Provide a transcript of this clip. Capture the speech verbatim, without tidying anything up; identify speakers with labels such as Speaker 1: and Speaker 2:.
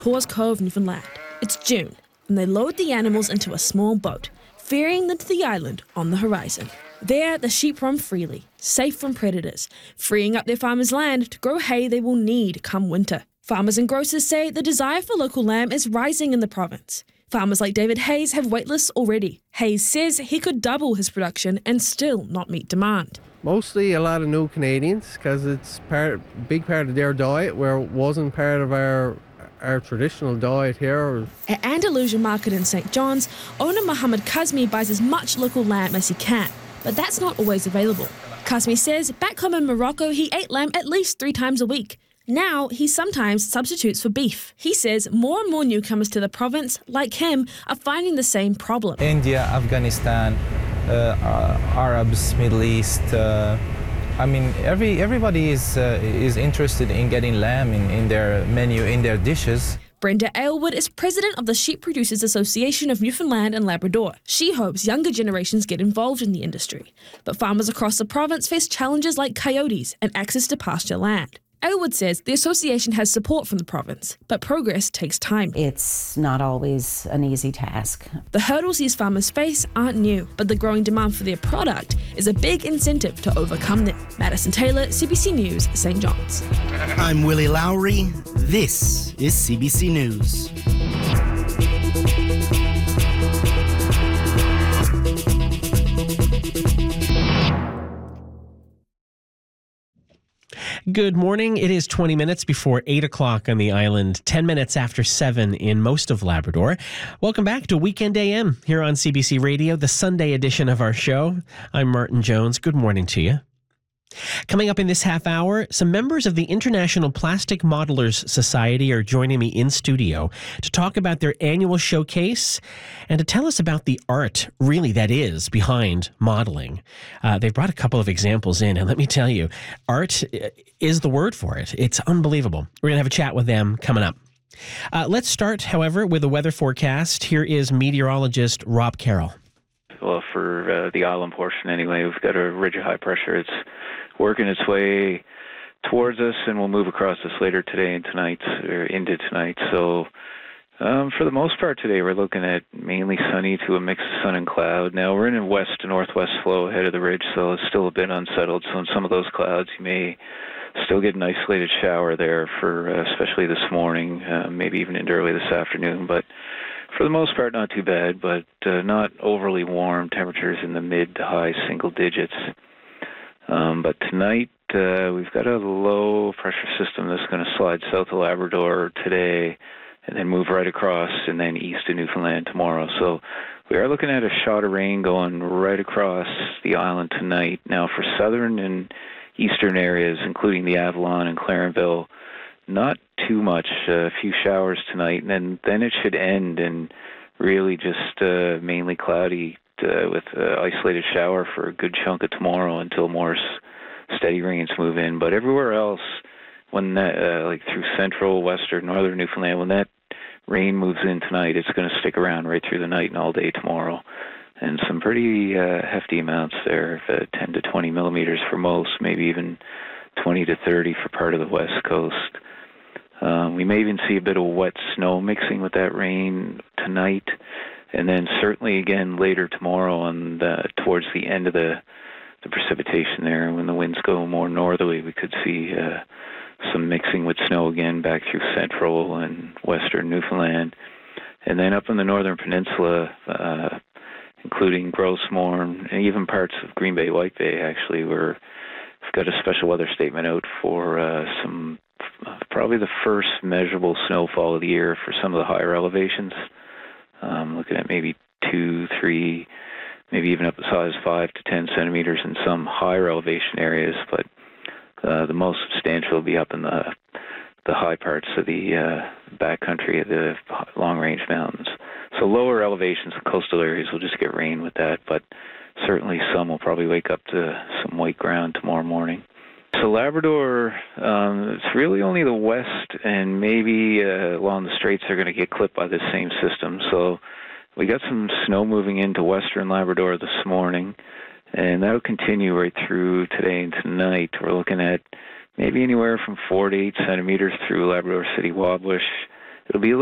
Speaker 1: Paws Cove, Newfoundland. It's June, and they load the animals into a small boat, ferrying them to the island on the horizon. There, the sheep roam freely, safe from predators, freeing up their farmers' land to grow hay they will need come winter. Farmers and grocers say the desire for local lamb is rising in the province. Farmers like David Hayes have waitlists already. Hayes says he could double his production and still not meet demand.
Speaker 2: Mostly a lot of new Canadians, because it's part, big part of their diet, where it wasn't part of our our traditional diet here.
Speaker 1: At Andalusia Market in Saint John's, owner Mohammed Kazmi buys as much local lamb as he can, but that's not always available. Kazmi says back home in Morocco he ate lamb at least three times a week. Now he sometimes substitutes for beef. He says more and more newcomers to the province, like him, are finding the same problem.
Speaker 3: India, Afghanistan, uh, Arabs, Middle East, uh, I mean, every everybody is uh, is interested in getting lamb in, in their menu, in their dishes.
Speaker 1: Brenda Aylward is president of the Sheep Producers Association of Newfoundland and Labrador. She hopes younger generations get involved in the industry. But farmers across the province face challenges like coyotes and access to pasture land. Aylward says the association has support from the province, but progress takes time.
Speaker 4: It's not always an easy task.
Speaker 1: The hurdles these farmers face aren't new, but the growing demand for their product is a big incentive to overcome them. Madison Taylor, C B C News, Saint John's.
Speaker 5: I'm Willie Lowry. This is C B C News.
Speaker 6: Good morning. It is twenty minutes before eight o'clock on the island, ten minutes after seven in most of Labrador. Welcome back to Weekend A M here on C B C Radio, the Sunday edition of our show. I'm Martin Jones. Good morning to you. Coming up in this half hour, some members of the International Plastic Modelers Society are joining me in studio to talk about their annual showcase and to tell us about the art, really, that is behind modeling. Uh, they've brought a couple of examples in, and let me tell you, art is the word for it. It's unbelievable. We're going to have a chat with them coming up. Uh, let's start, however, with the weather forecast. Here is meteorologist Rob Carroll.
Speaker 7: Well, for uh, the island portion anyway, we've got a ridge of high pressure. It's working its way towards us, and we'll move across us later today and tonight, or into tonight. So um, for the most part today, we're looking at mainly sunny to a mix of sun and cloud. Now, we're in a west to northwest flow ahead of the ridge, so it's still a bit unsettled. So in some of those clouds, you may still get an isolated shower there, for uh, especially this morning, uh, maybe even into early this afternoon. But for the most part, not too bad, but uh, not overly warm. Temperatures in the mid to high single digits. Um, but tonight, uh, we've got a low pressure system that's going to slide south of Labrador today and then move right across and then east to Newfoundland tomorrow. So we are looking at a shot of rain going right across the island tonight. Now, for southern and eastern areas, including the Avalon and Clarenville, not too much, uh, a few showers tonight, and then, then it should end and really just uh, mainly cloudy uh, with uh, isolated shower for a good chunk of tomorrow until more s- steady rains move in. But everywhere else, when that, uh, like through central, western, northern Newfoundland, when that rain moves in tonight, it's going to stick around right through the night and all day tomorrow. And some pretty uh, hefty amounts there, uh, ten to twenty millimeters for most, maybe even twenty to thirty for part of the west coast. Um, we may even see a bit of wet snow mixing with that rain tonight, and then certainly again later tomorrow on the, towards the end of the, the precipitation there, when the winds go more northerly, we could see uh, some mixing with snow again back through central and western Newfoundland. And then up in the northern peninsula, uh, including Grossmorn and even parts of Green Bay, White Bay, actually, we're, we've got a special weather statement out for uh, some probably the first measurable snowfall of the year for some of the higher elevations. Um, looking at maybe two, three, maybe even up as high as five to ten centimeters in some higher elevation areas, but uh, the most substantial will be up in the the high parts of the uh, backcountry of the long-range mountains. So lower elevations and coastal areas will just get rain with that, but certainly some will probably wake up to some white ground tomorrow morning. So Labrador, um, it's really only the west and maybe uh, along the straits are going to get clipped by this same system. So we got some snow moving into western Labrador this morning, and that'll continue right through today and tonight. We're looking at maybe anywhere from four to eight centimeters through Labrador City, Wabush, it'll be a